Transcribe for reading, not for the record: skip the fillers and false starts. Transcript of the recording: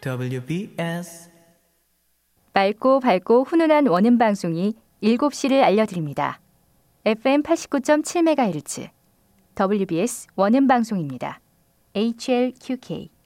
WBS 맑고 밝고 훈훈한 원음 방송이 7시를 알려드립니다. FM 89.7MHz WBS 원음 방송입니다. HLQK